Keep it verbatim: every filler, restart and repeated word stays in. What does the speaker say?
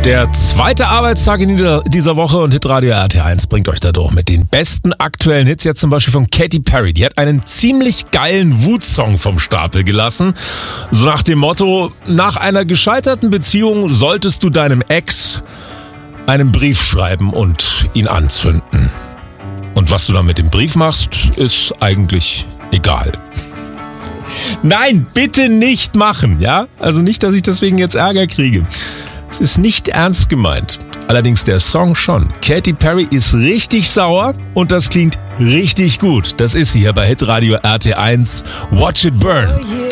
Der zweite Arbeitstag in dieser Woche und Hitradio R T eins bringt euch da durch mit den besten aktuellen Hits. Jetzt zum Beispiel von Katy Perry. Die hat einen ziemlich geilen Wut-Song vom Stapel gelassen. So nach dem Motto, nach einer gescheiterten Beziehung solltest du deinem Ex einen Brief schreiben und ihn anzünden. Und was du dann mit dem Brief machst, ist eigentlich egal. Nein, bitte nicht machen, ja? Also nicht, dass ich deswegen jetzt Ärger kriege. Es ist nicht ernst gemeint. Allerdings der Song schon. Katy Perry ist richtig sauer und das klingt richtig gut. Das ist sie hier bei Hitradio R T eins. Watch it burn.